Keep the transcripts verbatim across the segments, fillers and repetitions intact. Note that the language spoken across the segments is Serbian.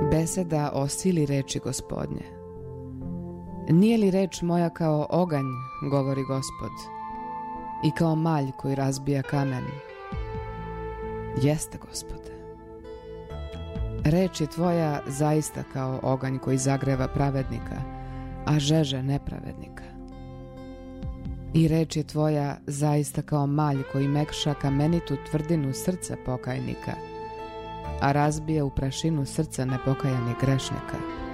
Beseda o sili reči Gospodnje. Nije li reč moja kao oganj, govori Gospod, i kao malj koji razbija kamen? Jeste, Gospode. Reč je tvoja zaista kao oganj koji zagreva pravednika, a žeže nepravednika. I reč je tvoja zaista kao malj koji mekša kamenitu tvrdinu srca pokajnika, a razbija u prašinu srca nepokajanih grešnika.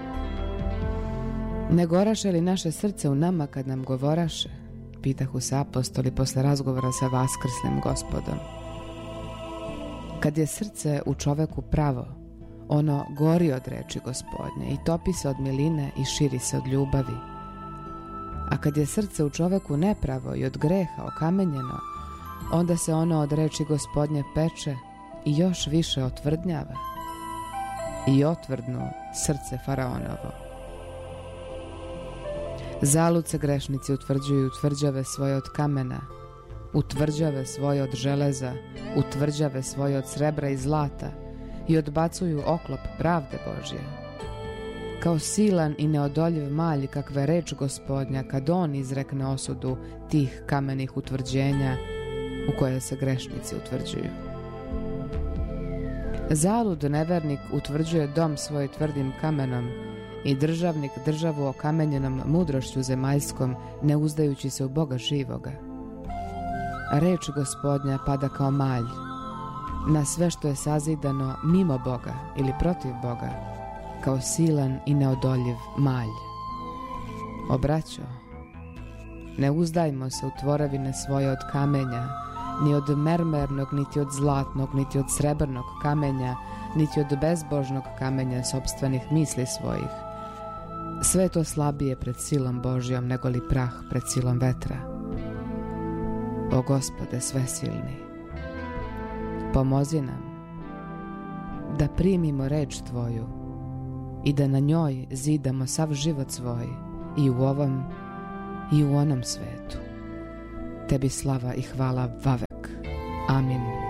Ne goraše li naše srce u nama kad nam govoraše? Pitahu se apostoli posle razgovora sa vaskrslim Gospodom. Kad je srce u čoveku pravo, ono gori od reči Gospodnje i topi se od miline i širi se od ljubavi. A kad je srce u čoveku nepravo i od greha okamenjeno, onda se ono od reči Gospodnje peče i još više otvrdnjava. I otvrdnu srce faraonovo. Zalud se grešnici utvrđuju tvrđave svoje od kamena, utvrđave svoje od železa, utvrđave svoje od srebra i zlata i odbacuju oklop pravde Božje. Kao silan i neodoljiv malj kakve reč Gospodnja kad on izrekne osudu tih kamenih utvrđenja u koje se grešnici utvrđuju. Zalud nevernik utvrđuje dom svoj tvrdim kamenom i državnik državu okamenjenom mudrošću zemaljskom, ne uzdajući se u Boga živoga. Reč Gospodnja pada kao malj na sve što je sazidano mimo Boga ili protiv Boga, kao silan i neodoljiv malj. O braćo, ne uzdajmo se u tvorevine svoje od kamenja, ni od mermernog, niti od zlatnog, niti od srebrnog kamenja, niti od bezbožnog kamenja sopstvenih misli svojih. Sve je to slabije pred silom Božjom nego li prah pred silom vetra. O Gospode svesilni, pomozi nam da primimo reč Tvoju i da na njoj zidamo sav život svoj i u ovom i u onom svetu. Tebi slava i hvala vavek. Amin.